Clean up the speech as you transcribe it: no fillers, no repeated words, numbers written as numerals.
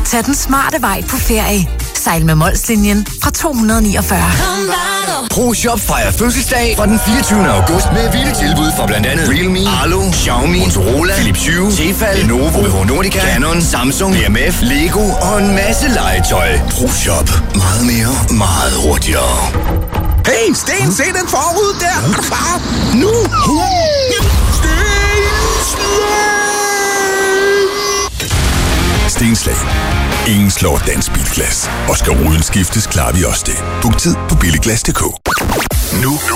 Tag den smarte vej på ferie. Sejl med Molslinjen fra 249. ProShop fejrer fødselsdag fra den 24. august med vilde tilbud for blandt andet Realme, Arlo, Xiaomi, Motorola, Philips Hue, Tefal, Lenovo, BH Nordica, Canon, Samsung, BMF, Lego og en masse legetøj. ProShop. Meget mere, meget hurtigere. Hey, Sten, se den forud der! Er du klar? Nu! Stenslag. Ingen slår dansk bilglas. Og skal ruden skiftes, klarer vi også det. Book tid på billiglas.dk. Nu